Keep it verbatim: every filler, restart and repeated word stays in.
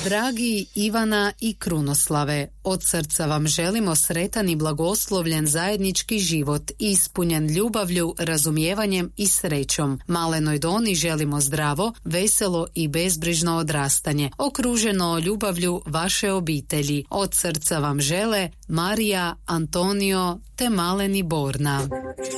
Dragi Ivana i Krunoslave, od srca vam želimo sretan i blagoslovljen zajednički život, ispunjen ljubavlju, razumijevanjem i srećom. Malenoj Doni želimo zdravo, veselo i bezbrižno odrastanje, okruženo ljubavlju vaše obitelji. Od srca vam žele Marija, Antonio te Maleni Borna.